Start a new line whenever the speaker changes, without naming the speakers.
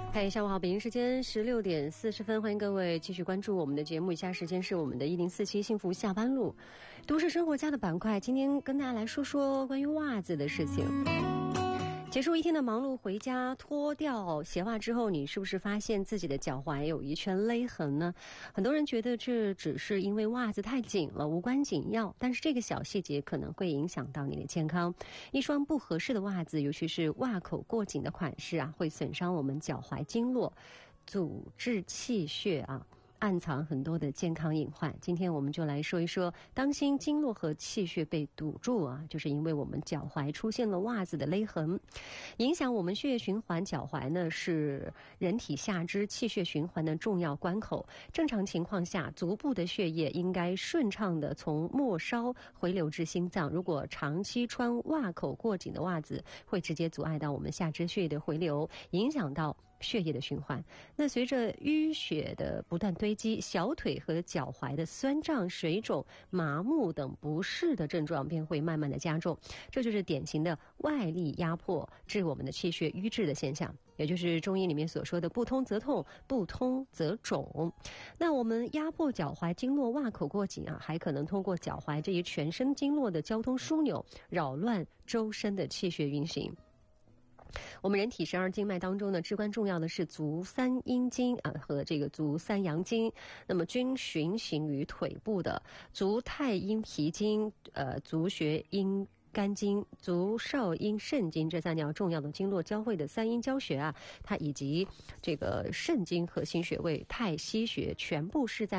嗨，下午好，北京时间16点40分，欢迎各位继续关注我们的节目。以下时间是我们的1047幸福下班路，都市生活家的板块。今天跟大家来说说关于袜子的事情。结束一天的忙碌，回家脱掉鞋袜之后，你是不是发现自己的脚踝有一圈勒痕呢？很多人觉得这只是因为袜子太紧了，无关紧要，但是这个小细节可能会影响到你的健康。一双不合适的袜子，尤其是袜口过紧的款式啊，会损伤我们脚踝经络，阻滞气血啊，暗藏很多的健康隐患。今天我们就来说一说，当心经络和气血被堵住啊，就是因为我们脚踝出现了袜子的勒痕，影响我们血液循环。脚踝呢是人体下肢气血循环的重要关口，正常情况下，足部的血液应该顺畅的从末梢回流至心脏。如果长期穿袜口过紧的袜子，会直接阻碍到我们下肢血液的回流，影响到血液的循环。那随着淤血的不断堆积，小腿和脚踝的酸胀、水肿、麻木等不适的症状便会慢慢的加重，这就是典型的外力压迫致我们的气血瘀滞的现象，也就是中医里面所说的不通则痛，不通则肿。那我们压迫脚踝经络袜口过紧啊，还可能通过脚踝这一全身经络的交通枢纽，扰乱周身的气血运行。我们人体12经脉当中呢，至关重要的是足三阴经啊和这个足三阳经，那么均循行于腿部的足太阴脾经、足厥阴肝经、足少阴肾经，这3条重要的经络交汇的三阴交穴啊，它以及这个肾经核心穴位太溪穴，全部是在